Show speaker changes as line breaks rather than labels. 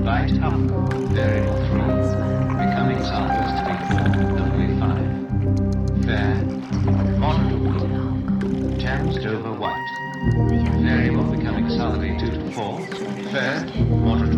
Light up, variable 3, becoming solid 3/4, W5. Fair, moderate blue, Thames Dover white. Variable becoming solid 2 to 4, fair, moderate